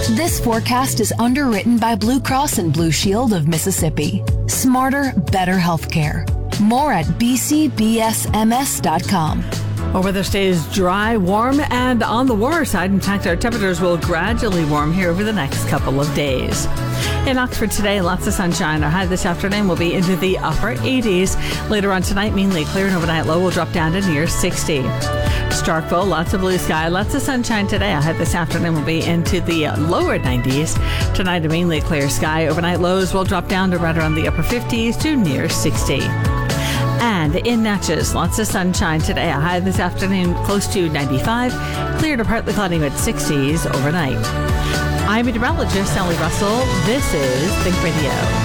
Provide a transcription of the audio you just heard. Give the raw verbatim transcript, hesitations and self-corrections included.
This forecast is underwritten by Blue Cross and Blue Shield of Mississippi. Smarter, better healthcare. More at b c b s m s dot com. Our weather stays dry, warm, and on the warmer side. In fact, our temperatures will gradually warm here over the next couple of days. In Oxford today, lots of sunshine. Our high this afternoon will be into the upper eighties. Later on tonight, mainly clear, and overnight low will drop down to near sixty. Starkville, lots of blue sky, lots of sunshine today. Our high this afternoon will be into the lower nineties. Tonight, a mainly clear sky. Overnight lows will drop down to right around the upper fifties to near sixty. And in Natchez, lots of sunshine today. A high this afternoon close to ninety-five. Clear to partly cloudy mid sixties overnight. I'm meteorologist Sally Russell. This is Think Radio.